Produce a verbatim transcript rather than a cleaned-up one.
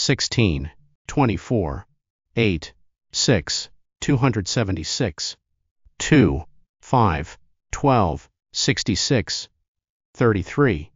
sixteen, twenty-four, eight, six, two hundred seventy-six, two, five, twelve, sixty-six, thirty-three.